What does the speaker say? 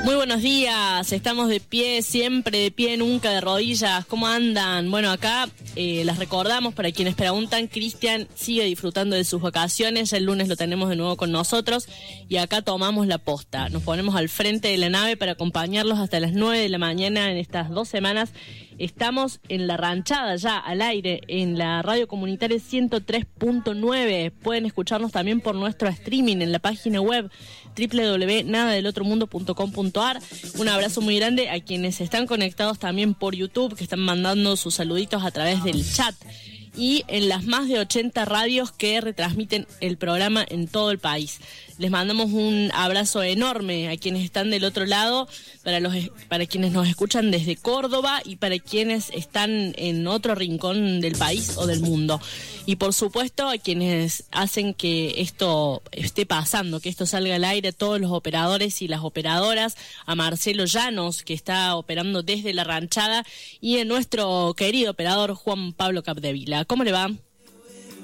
Muy buenos días, estamos de pie, siempre de pie, nunca de rodillas. ¿Cómo andan? Bueno, acá las recordamos para quienes preguntan. Cristian sigue disfrutando de sus vacaciones, ya el lunes lo tenemos de nuevo con nosotros y acá tomamos la posta. Nos ponemos al frente de la nave para acompañarlos hasta las 9 de la mañana en estas 2 semanas. Estamos en La Ranchada ya al aire en la radio comunitaria 103.9. Pueden escucharnos también por nuestro streaming en la página web www.nadadelotromundo.com.ar. Un abrazo muy grande a quienes están conectados también por YouTube, que están mandando sus saluditos a través del chat, y en las más de 80 radios que retransmiten el programa en todo el país. Les mandamos un abrazo enorme a quienes están del otro lado, para quienes nos escuchan desde Córdoba y para quienes están en otro rincón del país o del mundo. Y por supuesto a quienes hacen que esto esté pasando, que esto salga al aire, a todos los operadores y las operadoras, a Marcelo Llanos, que está operando desde La Ranchada, y a nuestro querido operador Juan Pablo Capdevila. ¿Cómo le va?